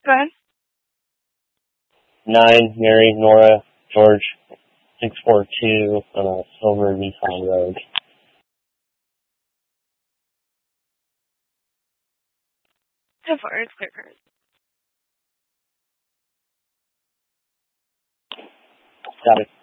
Go ahead. 9 Mary Nora George 642 on a silver Nissan Rogue. So far, it's clear current. Got it.